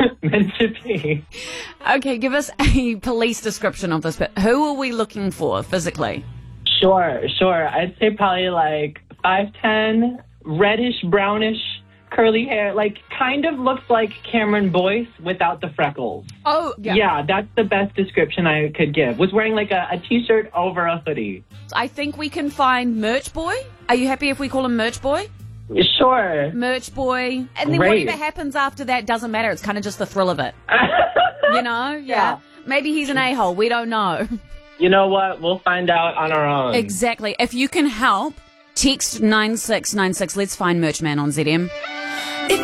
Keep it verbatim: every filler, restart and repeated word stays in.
Meant to be. Okay, give us a police description of this, but who are we looking for physically? Sure, sure. I'd say probably like five ten, reddish, brownish, curly hair. Like, kind of looks like Cameron Boyce without the freckles. Oh, yeah. Yeah, that's the best description I could give. Was wearing like a, a t-shirt over a hoodie. I think we can find Merch Boy. Are you happy if we call him Merch Boy? Sure. Merch Boy. And then Great. whatever happens after that doesn't matter. It's kind of just the thrill of it. You know? Yeah. Yeah. Maybe he's an a-hole. We don't know. You know what? We'll find out on our own. Exactly. If you can help, text nine six nine six. Let's find Merch Man on Z M.